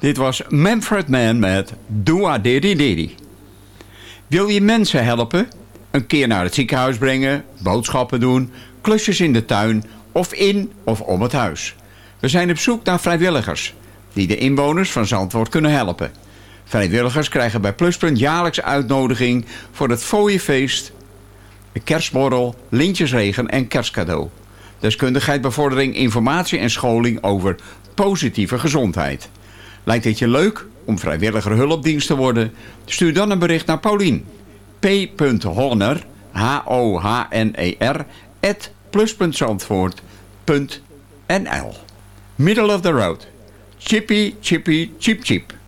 Dit was Manfred Mann met Doa Diddy Diddy. Wil je mensen helpen? Een keer naar het ziekenhuis brengen, boodschappen doen, klusjes in de tuin of in of om het huis. We zijn op zoek naar vrijwilligers die de inwoners van Zandvoort kunnen helpen. Vrijwilligers krijgen bij Pluspunt jaarlijks uitnodiging voor het fooienfeest, kerstborrel, lintjesregen en kerstcadeau. Deskundigheid, bevordering, informatie en scholing over positieve gezondheid. Lijkt het je leuk om vrijwilliger hulpdienst te worden? Stuur dan een bericht naar Paulien. p.honner, H-O-H-N-E-R, @plus.zandvoort.nl. Middle of the road. Chippy, chippy, cheep, cheep.